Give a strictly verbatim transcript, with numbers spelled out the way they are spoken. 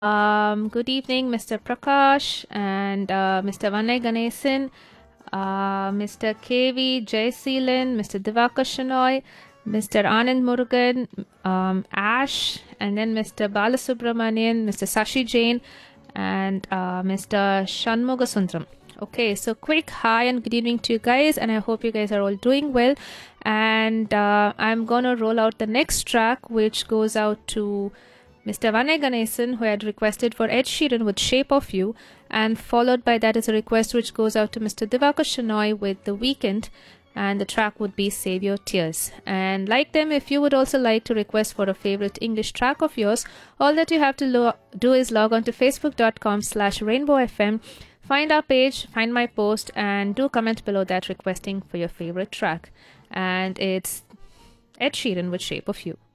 Um, good evening, Mister Prakash and uh, Mister Vanay Ganesan, uh, Mister K V Jayseelan, Mister Divakar Shenoy, Mister Anand Murugan, um, Ash, and then Mister Balasubramanian, Mister Sashi Jain, and uh, Mister Shanmugasundram. Okay, so quick hi and good evening to you guys, and I hope you guys are all doing well. And uh, I'm gonna roll out the next track, which goes out to Mister Vanay Ganesan, who had requested for Ed Sheeran with Shape of You, and followed by that is a request which goes out to Mister Divakar Shenoy with The Weekend, and the track would be Save Your Tears. And like them, if you would also like to request for a favorite English track of yours, all that you have to lo- do is log on to facebook.com slash rainbowfm, find our page, find my post, and do comment below that requesting for your favorite track. And it's Ed Sheeran with Shape of You.